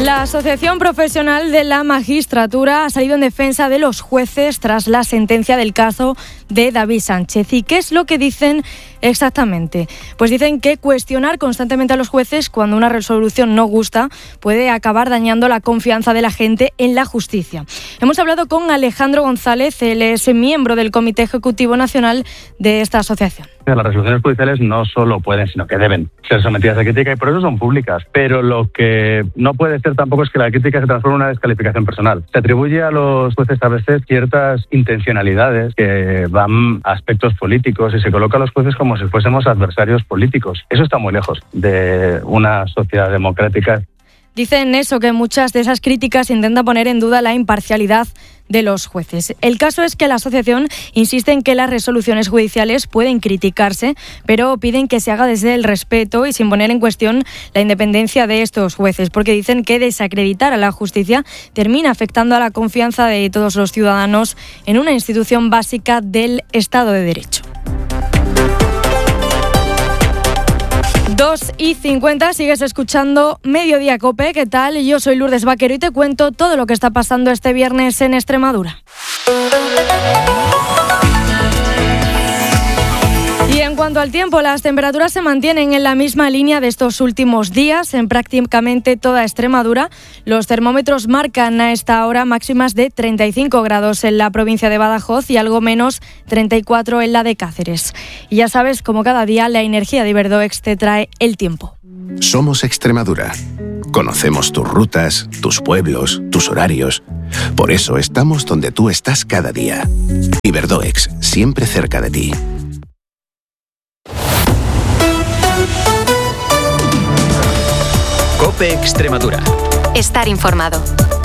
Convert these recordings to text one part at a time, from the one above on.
La Asociación Profesional de la Magistratura ha salido en defensa de los jueces tras la sentencia del caso de David Sánchez. ¿Y qué es lo que dicen exactamente? Pues dicen que cuestionar constantemente a los jueces cuando una resolución no gusta puede acabar dañando la confianza de la gente en la justicia. Hemos hablado con Alejandro González, él es miembro del Comité Ejecutivo Nacional de esta asociación. Las resoluciones judiciales no solo pueden, sino que deben ser sometidas a crítica y por eso son públicas. Pero lo que no puede ser tampoco es que la crítica se transforme en una descalificación personal. Se atribuye a los jueces a veces ciertas intencionalidades que van a aspectos políticos y se coloca a los jueces como si fuésemos adversarios políticos. Eso está muy lejos de una sociedad democrática. Dicen eso, que muchas de esas críticas intentan poner en duda la imparcialidad de los jueces. El caso es que la asociación insiste en que las resoluciones judiciales pueden criticarse, pero piden que se haga desde el respeto y sin poner en cuestión la independencia de estos jueces, porque dicen que desacreditar a la justicia termina afectando a la confianza de todos los ciudadanos en una institución básica del Estado de Derecho. 2:50, sigues escuchando Mediodía Cope. ¿Qué tal? Yo soy Lourdes Vaquero y te cuento todo lo que está pasando este viernes en Extremadura. Y en cuanto al tiempo, las temperaturas se mantienen en la misma línea de estos últimos días en prácticamente toda Extremadura. Los termómetros marcan a esta hora máximas de 35 grados en la provincia de Badajoz y algo menos 34 en la de Cáceres. Y ya sabes, como cada día, la energía de Iberdoex te trae el tiempo. Somos Extremadura. Conocemos tus rutas, tus pueblos, tus horarios. Por eso estamos donde tú estás cada día. Iberdoex, siempre cerca de ti. COPE Extremadura. Estar informado.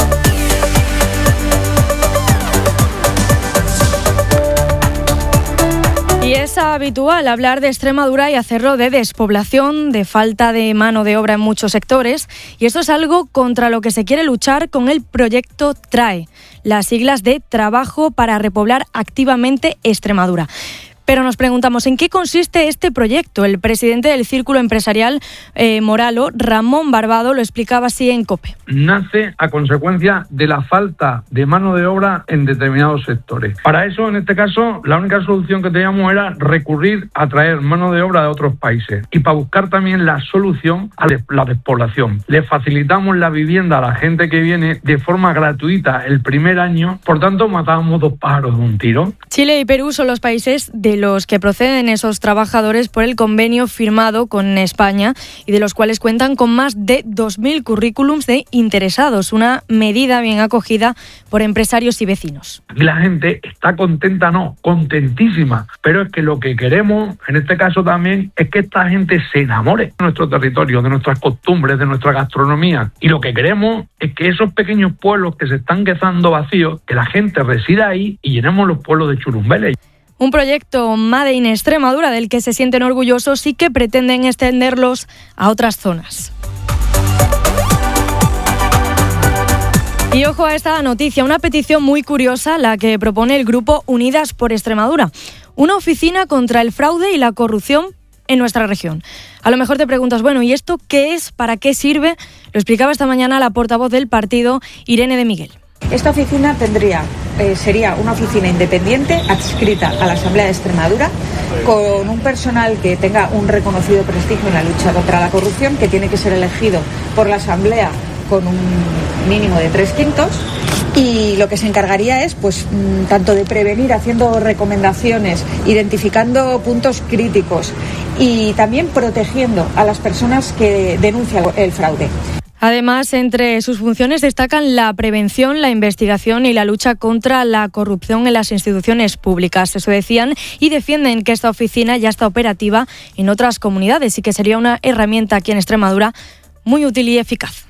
Y es habitual hablar de Extremadura y hacerlo de despoblación, de falta de mano de obra en muchos sectores. Y esto es algo contra lo que se quiere luchar con el proyecto TRAE, las siglas de Trabajo para Repoblar Activamente Extremadura. Pero nos preguntamos, ¿en qué consiste este proyecto? El presidente del Círculo Empresarial Moralo, Ramón Barbado, lo explicaba así en COPE. Nace a consecuencia de la falta de mano de obra en determinados sectores. Para eso, en este caso, la única solución que teníamos era recurrir a traer mano de obra de otros países y para buscar también la solución a la despoblación. Le facilitamos la vivienda a la gente que viene de forma gratuita el primer año, por tanto matábamos dos pájaros de un tiro. Chile y Perú son los países de los que proceden esos trabajadores por el convenio firmado con España y de los cuales cuentan con más de 2.000 currículums de interesados, una medida bien acogida por empresarios y vecinos. Aquí la gente está contenta, no, contentísima, pero es que lo que queremos, en este caso también, es que esta gente se enamore de nuestro territorio, de nuestras costumbres, de nuestra gastronomía, y lo que queremos es que esos pequeños pueblos que se están quedando vacíos, que la gente resida ahí y llenemos los pueblos de churumbeles. Un proyecto Made in Extremadura del que se sienten orgullosos y que pretenden extenderlos a otras zonas. Y ojo a esta noticia, una petición muy curiosa la que propone el grupo Unidas por Extremadura, una oficina contra el fraude y la corrupción en nuestra región. A lo mejor te preguntas, bueno, ¿y esto qué es? ¿Para qué sirve? Lo explicaba esta mañana la portavoz del partido, Irene de Miguel. Esta oficina sería una oficina independiente adscrita a la Asamblea de Extremadura, con un personal que tenga un reconocido prestigio en la lucha contra la corrupción, que tiene que ser elegido por la Asamblea con un mínimo de 3/5, y lo que se encargaría es tanto de prevenir haciendo recomendaciones, identificando puntos críticos y también protegiendo a las personas que denuncian el fraude. Además, entre sus funciones destacan la prevención, la investigación y la lucha contra la corrupción en las instituciones públicas. Eso decían y defienden que esta oficina ya está operativa en otras comunidades y que sería una herramienta aquí en Extremadura muy útil y eficaz.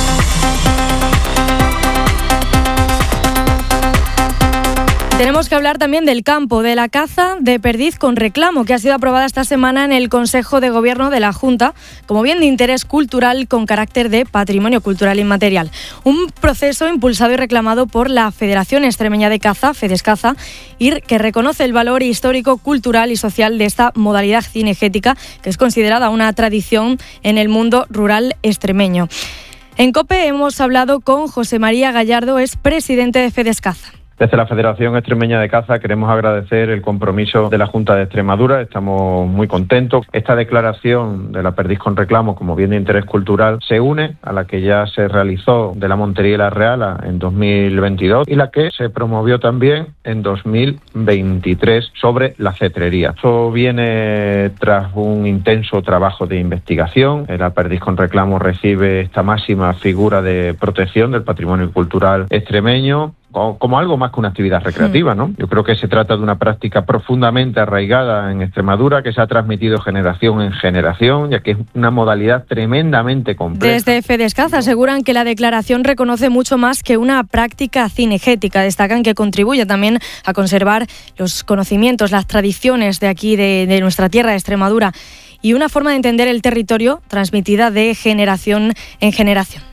Tenemos que hablar también del campo, de la caza de perdiz con reclamo, que ha sido aprobada esta semana en el Consejo de Gobierno de la Junta como bien de interés cultural con carácter de patrimonio cultural inmaterial. Un proceso impulsado y reclamado por la Federación Extremeña de Caza, Fedescaza, que reconoce el valor histórico, cultural y social de esta modalidad cinegética, que es considerada una tradición en el mundo rural extremeño. En COPE hemos hablado con José María Gallardo, es presidente de Fedescaza. Desde la Federación Extremeña de Caza queremos agradecer el compromiso de la Junta de Extremadura, estamos muy contentos. Esta declaración de la perdiz con reclamo como bien de interés cultural se une a la que ya se realizó de la Montería y la Reala en 2022 y la que se promovió también en 2023 sobre la cetrería. Eso viene tras un intenso trabajo de investigación. La perdiz con reclamo recibe esta máxima figura de protección del patrimonio cultural extremeño como algo más que una actividad recreativa, ¿no? Yo creo que se trata de una práctica profundamente arraigada en Extremadura que se ha transmitido generación en generación, ya que es una modalidad tremendamente compleja. Desde Fedescaza aseguran que la declaración reconoce mucho más que una práctica cinegética. Destacan que contribuye también a conservar los conocimientos, las tradiciones de aquí, de nuestra tierra de Extremadura, y una forma de entender el territorio transmitida de generación en generación.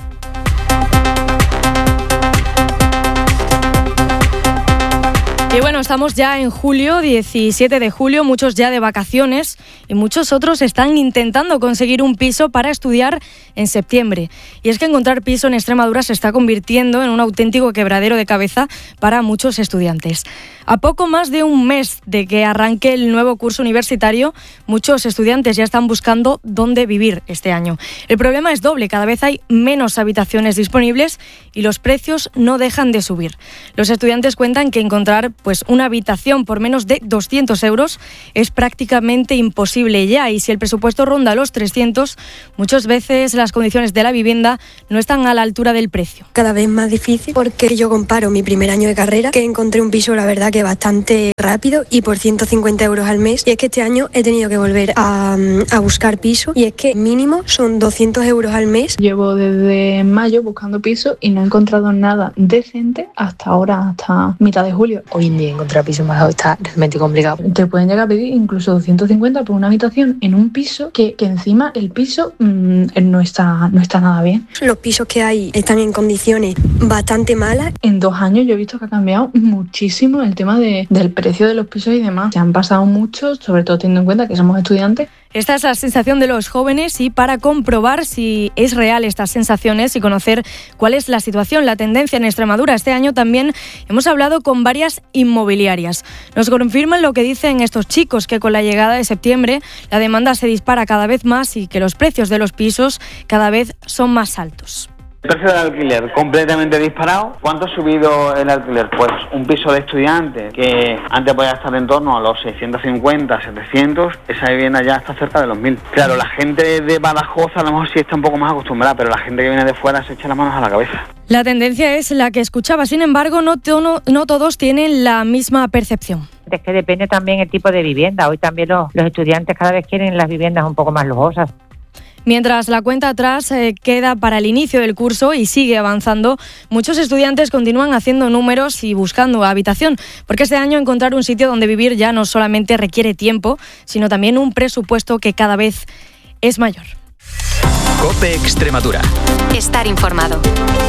Y bueno, estamos ya en julio, 17 de julio, muchos ya de vacaciones y muchos otros están intentando conseguir un piso para estudiar en septiembre. Y es que encontrar piso en Extremadura se está convirtiendo en un auténtico quebradero de cabeza para muchos estudiantes. A poco más de un mes de que arranque el nuevo curso universitario, muchos estudiantes ya están buscando dónde vivir este año. El problema es doble, cada vez hay menos habitaciones disponibles y los precios no dejan de subir. Los estudiantes cuentan que encontrar una habitación por menos de 200 euros es prácticamente imposible ya, y si el presupuesto ronda los 300, muchas veces las condiciones de la vivienda no están a la altura del precio. Cada vez más difícil porque yo comparo mi primer año de carrera, que encontré un piso, la verdad, que bastante rápido y por 150 euros al mes, y es que este año he tenido que volver a buscar piso, y es que mínimo son 200 euros al mes. Llevo desde mayo buscando piso y no he encontrado nada decente hasta ahora, hasta mitad de julio. Hoy en día encontrar piso más alto está realmente complicado. Te pueden llegar a pedir incluso 250 por una habitación en un piso que encima el piso no está nada bien. Los pisos que hay están en condiciones bastante malas. En 2 años yo he visto que ha cambiado muchísimo el tema del precio de los pisos y demás. Se han pasado mucho, sobre todo teniendo en cuenta que somos estudiantes. Esta es la sensación de los jóvenes, y para comprobar si es real estas sensaciones y conocer cuál es la situación, la tendencia en Extremadura este año, también hemos hablado con varias inmobiliarias. Nos confirman lo que dicen estos chicos, que con la llegada de septiembre la demanda se dispara cada vez más y que los precios de los pisos cada vez son más altos. El precio del alquiler completamente disparado. ¿Cuánto ha subido el alquiler? Pues un piso de estudiante que antes podía estar en torno a los 650, 700, esa vivienda ya está cerca de los 1000. Claro, la gente de Badajoz a lo mejor sí está un poco más acostumbrada, pero la gente que viene de fuera se echa las manos a la cabeza. La tendencia es la que escuchaba, sin embargo, no todos tienen la misma percepción. Es que depende también el tipo de vivienda. Hoy también los estudiantes cada vez quieren las viviendas un poco más lujosas. Mientras la cuenta atrás queda para el inicio del curso y sigue avanzando, muchos estudiantes continúan haciendo números y buscando habitación, porque este año encontrar un sitio donde vivir ya no solamente requiere tiempo, sino también un presupuesto que cada vez es mayor. COPE Extremadura. Estar informado.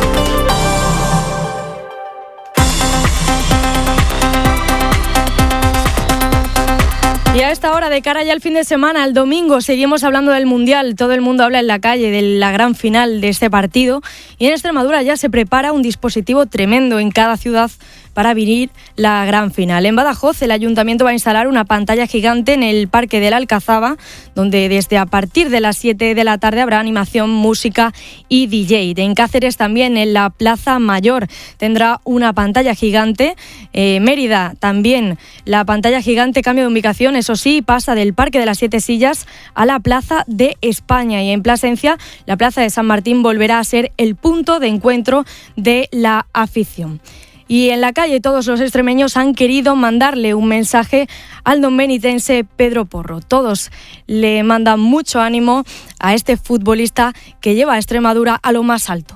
Y a esta hora, de cara ya al fin de semana, al domingo, seguimos hablando del Mundial. Todo el mundo habla en la calle de la gran final de este partido. Y en Extremadura ya se prepara un dispositivo tremendo en cada ciudad para vivir la gran final. En Badajoz, el ayuntamiento va a instalar una pantalla gigante en el Parque de la Alcazaba, donde desde a partir de las 7 de la tarde habrá animación, música y DJ. En Cáceres también, en la Plaza Mayor, tendrá una pantalla gigante. Mérida también, la pantalla gigante cambia de ubicación, eso sí, pasa del Parque de las 7 Sillas a la Plaza de España. Y en Plasencia, la Plaza de San Martín volverá a ser el punto de encuentro de la afición. Y en la calle todos los extremeños han querido mandarle un mensaje al donbenitense Pedro Porro. Todos le mandan mucho ánimo a este futbolista que lleva a Extremadura a lo más alto.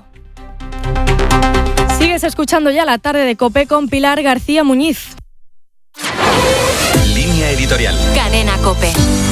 Sigues escuchando ya la tarde de COPE con Pilar García Muñiz. Línea editorial. Cadena COPE.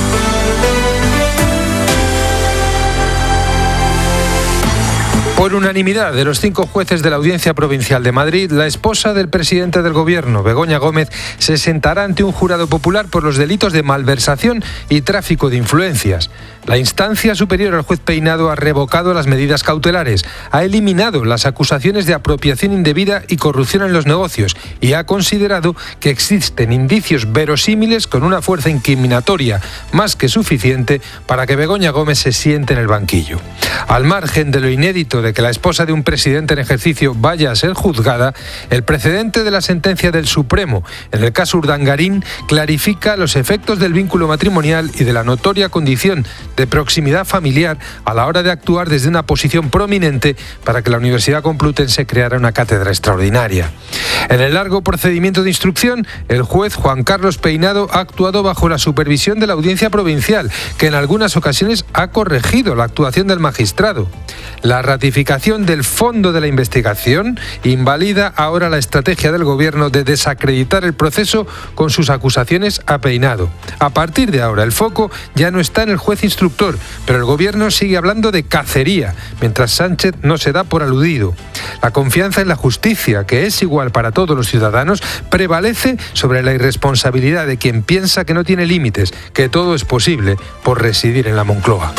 Por unanimidad de los 5 jueces de la Audiencia Provincial de Madrid, la esposa del presidente del Gobierno, Begoña Gómez, se sentará ante un jurado popular por los delitos de malversación y tráfico de influencias. La instancia superior al juez Peinado ha revocado las medidas cautelares, ha eliminado las acusaciones de apropiación indebida y corrupción en los negocios y ha considerado que existen indicios verosímiles con una fuerza incriminatoria más que suficiente para que Begoña Gómez se siente en el banquillo. Al margen de lo inédito de que la esposa de un presidente en ejercicio vaya a ser juzgada, el precedente de la sentencia del Supremo en el caso Urdangarín clarifica los efectos del vínculo matrimonial y de la notoria condición de proximidad familiar a la hora de actuar desde una posición prominente para que la Universidad Complutense creara una cátedra extraordinaria. En el largo procedimiento de instrucción, el juez Juan Carlos Peinado ha actuado bajo la supervisión de la Audiencia Provincial, que en algunas ocasiones ha corregido la actuación del magistrado. La ratificación del fondo de la investigación invalida ahora la estrategia del Gobierno de desacreditar el proceso con sus acusaciones a Peinado. A partir de ahora, el foco ya no está en el juez instructor, pero el Gobierno sigue hablando de cacería, mientras Sánchez no se da por aludido. La confianza en la justicia, que es igual para todos los ciudadanos, prevalece sobre la irresponsabilidad de quien piensa que no tiene límites, que todo es posible por residir en la Moncloa.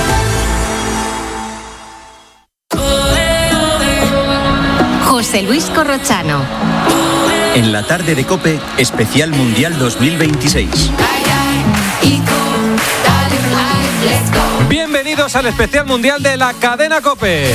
José Luis Corrochano. En la tarde de COPE, especial Mundial 2026. Bienvenidos al especial Mundial de la cadena COPE.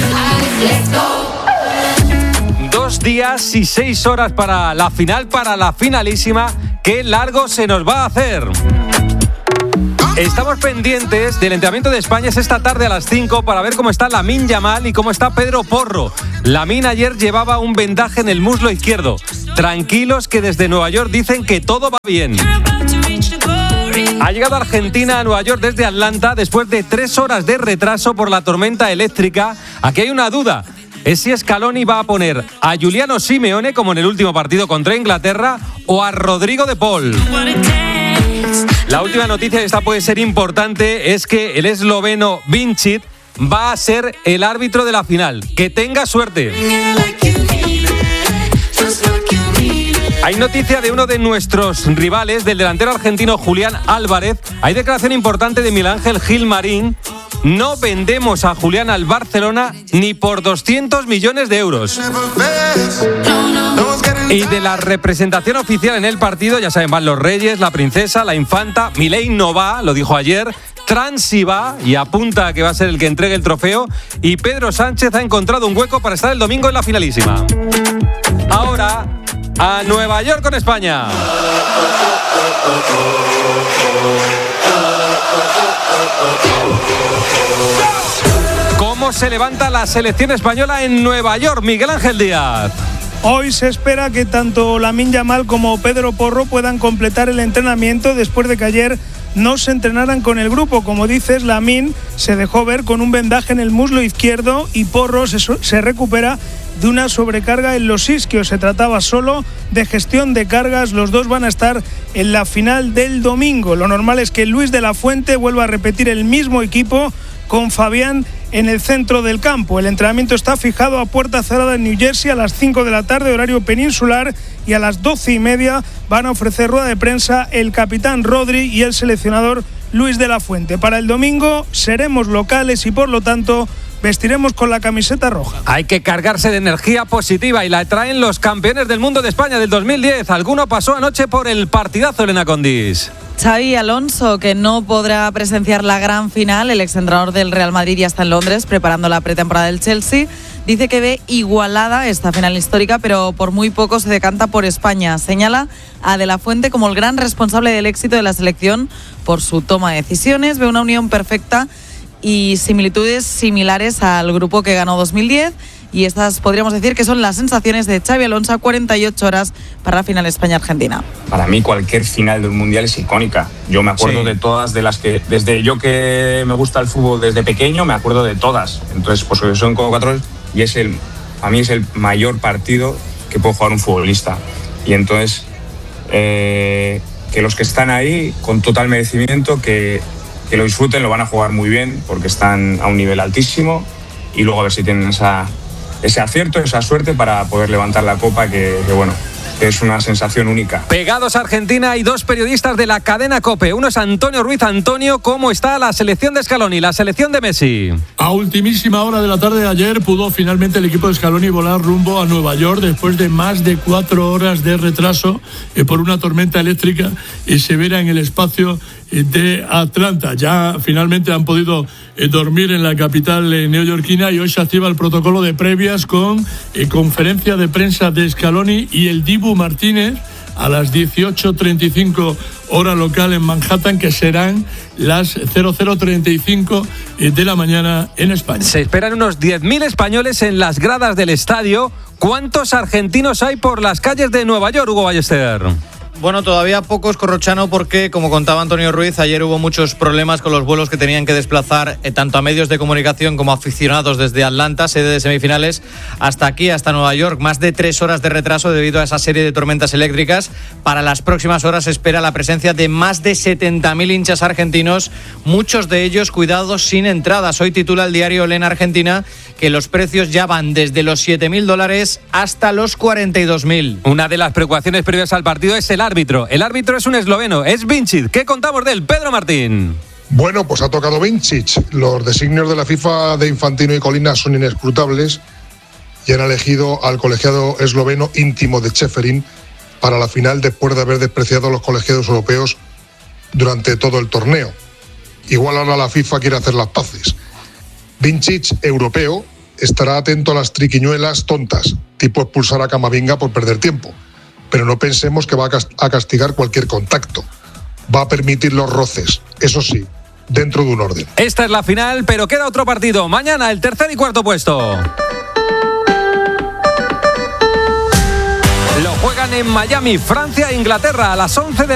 2 días y 6 horas para la final, para la finalísima. ¡Qué largo se nos va a hacer! Estamos pendientes del entrenamiento de España, es esta tarde a las 5, para ver cómo está Lamine Yamal y cómo está Pedro Porro. Lamine ayer llevaba un vendaje en el muslo izquierdo. Tranquilos, que desde Nueva York dicen que todo va bien. Ha llegado Argentina a Nueva York desde Atlanta después de 3 horas de retraso por la tormenta eléctrica. Aquí hay una duda. Es si Scaloni va a poner a Giuliano Simeone, como en el último partido contra Inglaterra, o a Rodrigo de Paul. La última noticia, y esta puede ser importante, es que el esloveno Vincic va a ser el árbitro de la final. ¡Que tenga suerte! Hay noticia de uno de nuestros rivales, del delantero argentino Julián Álvarez. Hay declaración importante de Miguel Ángel Gilmarín. No vendemos a Julián al Barcelona ni por 200 millones de euros. Y de la representación oficial en el partido, ya saben, van los Reyes, la Princesa, la Infanta. Milei no va, lo dijo ayer. Transi va y apunta a que va a ser el que entregue el trofeo. Y Pedro Sánchez ha encontrado un hueco para estar el domingo en la finalísima. Ahora, a Nueva York con España. ¿Cómo se levanta la selección española en Nueva York, Miguel Ángel Díaz? Hoy se espera que tanto Lamine Yamal como Pedro Porro puedan completar el entrenamiento después de que ayer no se entrenaran con el grupo. Como dices, Lamine se dejó ver con un vendaje en el muslo izquierdo y Porro se recupera de una sobrecarga en los isquios. Se trataba solo de gestión de cargas. Los dos van a estar en la final del domingo. Lo normal es que Luis de la Fuente vuelva a repetir el mismo equipo con Fabián en el centro del campo. El entrenamiento está fijado a puerta cerrada en New Jersey a las 5 de la tarde, horario peninsular, y a las 12:30 van a ofrecer rueda de prensa el capitán Rodri y el seleccionador Luis de la Fuente. Para el domingo seremos locales y por lo tanto vestiremos con la camiseta roja. Hay que cargarse de energía positiva y la traen los campeones del mundo de España del 2010. Alguno pasó anoche por el partidazo, Elena Condis. Xavi Alonso, que no podrá presenciar la gran final, el exentrenador del Real Madrid ya está en Londres preparando la pretemporada del Chelsea, dice que ve igualada esta final histórica, pero por muy poco se decanta por España. Señala a De la Fuente como el gran responsable del éxito de la selección por su toma de decisiones, ve una unión perfecta y similitudes similares al grupo que ganó 2010. Y estas podríamos decir que son las sensaciones de Xavi Alonso a 48 horas para la final España-Argentina. Para mí cualquier final de un mundial es icónica. Yo me acuerdo de todas, de las que desde yo que me gusta el fútbol desde pequeño, me acuerdo de todas. Entonces, pues son como 4 horas y a mí es el mayor partido que puede jugar un futbolista. Y entonces, que los que están ahí con total merecimiento, que lo disfruten, lo van a jugar muy bien porque están a un nivel altísimo y luego a ver si tienen ese acierto, esa suerte para poder levantar la copa que bueno, es una sensación única. Pegados a Argentina hay dos periodistas de la cadena COPE. Uno es Antonio Ruiz. Antonio, ¿cómo está la selección de Scaloni, la selección de Messi? A ultimísima hora de la tarde de ayer pudo finalmente el equipo de Scaloni volar rumbo a Nueva York después de más de 4 horas de retraso por una tormenta eléctrica severa en el espacio de Atlanta. Ya finalmente han podido dormir en la capital neoyorquina y hoy se activa el protocolo de previas con conferencia de prensa de Scaloni y el Dibu Martínez a las 18:35 hora local en Manhattan, que serán las 00:35 de la mañana en España. Se esperan unos 10.000 españoles en las gradas del estadio. ¿Cuántos argentinos hay por las calles de Nueva York, Hugo Ballester? Bueno, todavía pocos, Corrochano, porque, como contaba Antonio Ruiz, ayer hubo muchos problemas con los vuelos que tenían que desplazar tanto a medios de comunicación como a aficionados desde Atlanta, sede de semifinales, hasta aquí, hasta Nueva York. Más de 3 horas de retraso debido a esa serie de tormentas eléctricas. Para las próximas horas se espera la presencia de más de 70.000 hinchas argentinos, muchos de ellos cuidados sin entradas. Hoy titula el diario Lena Argentina que los precios ya van desde los $7.000 hasta los 42.000. Una de las preocupaciones previas al partido es el árbitro. El árbitro es un esloveno, es Vincic. ¿Qué contamos de él, Pedro Martín? Bueno, pues ha tocado Vincic. Los designios de la FIFA de Infantino y Colina son inescrutables y han elegido al colegiado esloveno íntimo de Čeferin para la final después de haber despreciado a los colegiados europeos durante todo el torneo. Igual ahora la FIFA quiere hacer las paces. Vincic, europeo, estará atento a las triquiñuelas tontas, tipo expulsar a Camavinga por perder tiempo. Pero no pensemos que va a castigar cualquier contacto. Va a permitir los roces, eso sí, dentro de un orden. Esta es la final, pero queda otro partido. Mañana el tercer y cuarto puesto. Lo juegan en Miami, Francia e Inglaterra a las 11 de